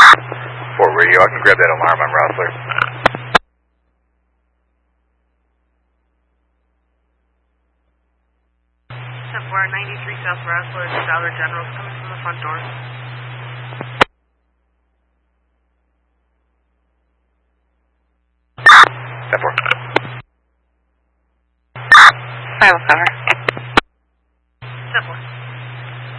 Fort Radio, I can grab that alarm on Rossler. 93 South Rossler, Dollar General's coming from the front door. That